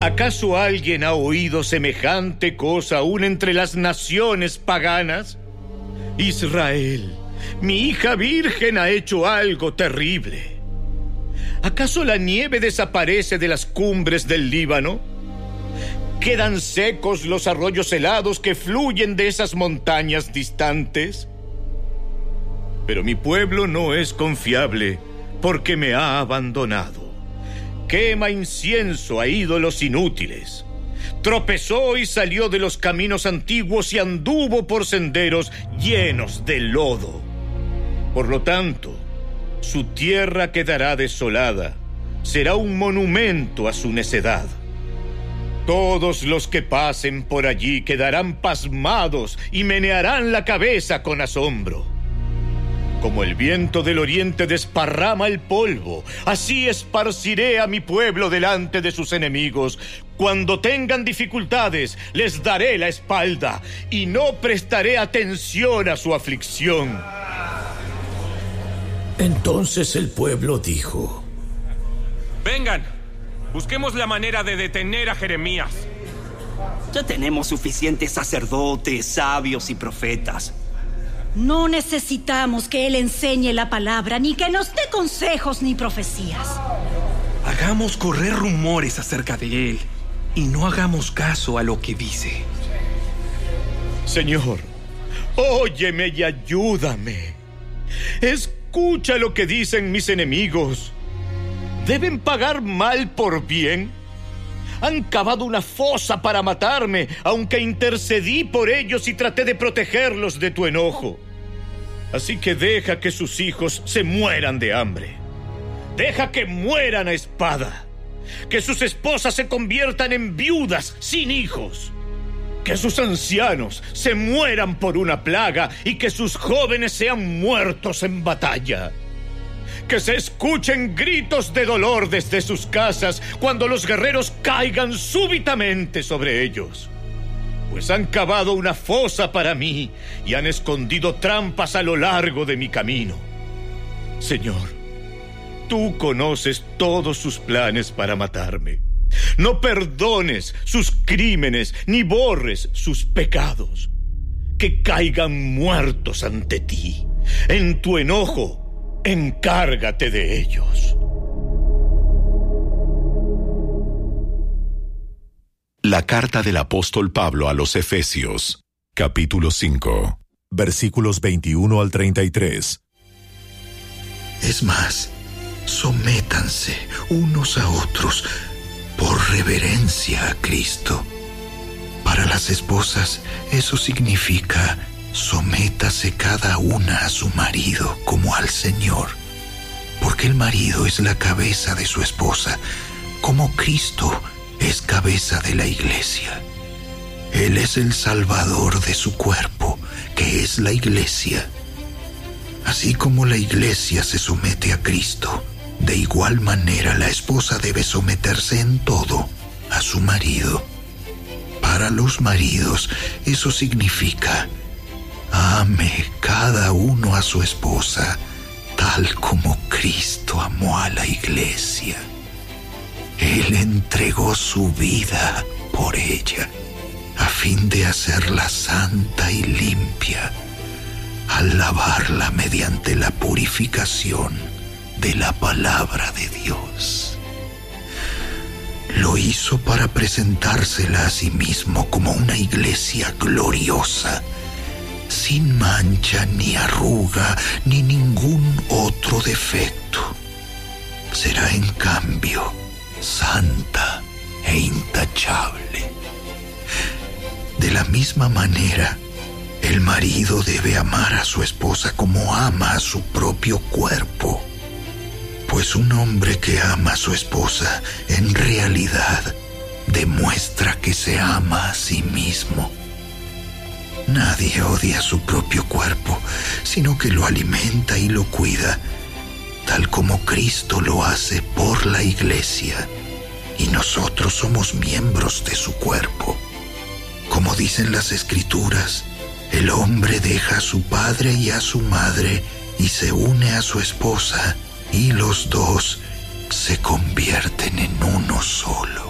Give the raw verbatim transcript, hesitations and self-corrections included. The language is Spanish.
¿Acaso alguien ha oído semejante cosa aún entre las naciones paganas? Israel, mi hija virgen, ha hecho algo terrible. ¿Acaso la nieve desaparece de las cumbres del Líbano? ¿Quedan secos los arroyos helados que fluyen de esas montañas distantes? Pero mi pueblo no es confiable porque me ha abandonado. Quema incienso a ídolos inútiles. Tropezó y salió de los caminos antiguos y anduvo por senderos llenos de lodo. Por lo tanto, su tierra quedará desolada. Será un monumento a su necedad. Todos los que pasen por allí quedarán pasmados y menearán la cabeza con asombro. Como el viento del oriente desparrama el polvo, así esparciré a mi pueblo delante de sus enemigos. Cuando tengan dificultades, les daré la espalda y no prestaré atención a su aflicción. Entonces el pueblo dijo: Vengan, busquemos la manera de detener a Jeremías. Ya tenemos suficientes sacerdotes, sabios y profetas. No necesitamos que él enseñe la palabra, ni que nos dé consejos ni profecías. Hagamos correr rumores acerca de él y no hagamos caso a lo que dice. Señor, óyeme y ayúdame. Escucha lo que dicen mis enemigos. ¿Deben pagar mal por bien? Han cavado una fosa para matarme, aunque intercedí por ellos y traté de protegerlos de tu enojo. Así que deja que sus hijos se mueran de hambre. Deja que mueran a espada. Que sus esposas se conviertan en viudas sin hijos. Que sus ancianos se mueran por una plaga y que sus jóvenes sean muertos en batalla. Que se escuchen gritos de dolor desde sus casas cuando los guerreros caigan súbitamente sobre ellos. Pues han cavado una fosa para mí y han escondido trampas a lo largo de mi camino. Señor, tú conoces todos sus planes para matarme. No perdones sus crímenes ni borres sus pecados. Que caigan muertos ante ti. En tu enojo, encárgate de ellos. La carta del apóstol Pablo a los Efesios, capítulo cinco, versículos veintiuno al treinta y tres. Es más, sométanse unos a otros por reverencia a Cristo. Para las esposas, eso significa: sométase cada una a su marido como al Señor, porque el marido es la cabeza de su esposa, como Cristo es cabeza de la iglesia. Él es el salvador de su cuerpo, que es la iglesia. Así como la iglesia se somete a Cristo, de igual manera la esposa debe someterse en todo a su marido. Para los maridos, eso significa: ame cada uno a su esposa, tal como Cristo amó a la iglesia. Él entregó su vida por ella, a fin de hacerla santa y limpia, al lavarla mediante la purificación de la palabra de Dios. Lo hizo para presentársela a sí mismo como una iglesia gloriosa, sin mancha ni arruga ni ningún otro defecto. Será en cambio santa e intachable. De la misma manera, el marido debe amar a su esposa como ama a su propio cuerpo, pues un hombre que ama a su esposa en realidad demuestra que se ama a sí mismo. Nadie odia su propio cuerpo, sino que lo alimenta y lo cuida, tal como Cristo lo hace por la iglesia, y nosotros somos miembros de su cuerpo. Como dicen las Escrituras, el hombre deja a su padre y a su madre y se une a su esposa, y los dos se convierten en uno solo.